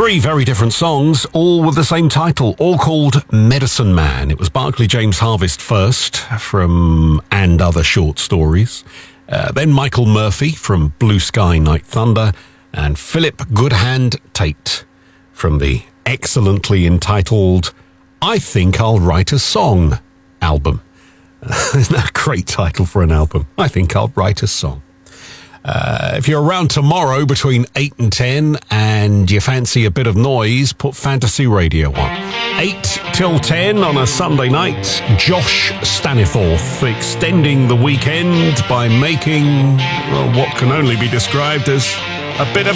Three very different songs, all with the same title, all called Medicine Man. It was Barclay James Harvest first from And Other Short Stories, then Michael Murphy from Blue Sky Night Thunder, and Philip Goodhand Tate from the excellently entitled I Think I'll Write a Song album. Isn't that a great title for an album? I Think I'll Write a Song. If you're around tomorrow between 8 and 10 and you fancy a bit of noise, put Fantasy Radio on. 8 till 10 on a Sunday night, Josh Staniforth extending the weekend by making what can only be described as a bit of